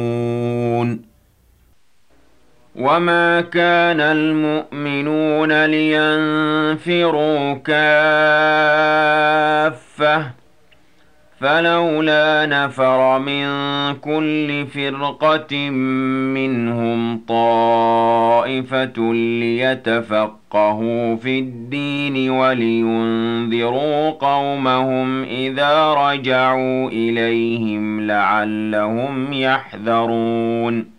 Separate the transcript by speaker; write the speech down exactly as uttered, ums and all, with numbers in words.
Speaker 1: وَمَا كَانَ الْمُؤْمِنُونَ لِيَنفِرُوا كَافَّةً فَلَوْلَا نَفَرَ مِن كُلِّ فِرْقَةٍ مِّنْهُمْ طَائِفَةٌ لِّيَتَفَقَّهُوا فِي الدِّينِ وَلِيُنذِرُوا قَوْمَهُمْ إِذَا رَجَعُوا إِلَيْهِمْ لَعَلَّهُمْ يَحْذَرُونَ